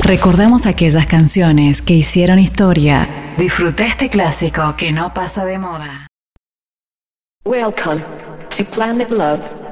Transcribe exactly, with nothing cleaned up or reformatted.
Recordamos aquellas canciones que hicieron historia. Disfruta este clásico que no pasa de moda. Welcome to Planet Love.